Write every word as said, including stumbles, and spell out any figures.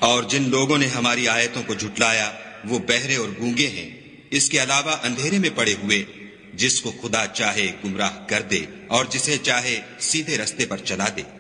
और जिन लोगों ने हमारी आयतों को झुटलाया वो बहरे और गूंगे हैं, इसके अलावा अंधेरे में पड़े हुए, जिसको खुदा चाहे गुमराह कर दे और जिसे चाहे सीधे रास्ते पर चला दे।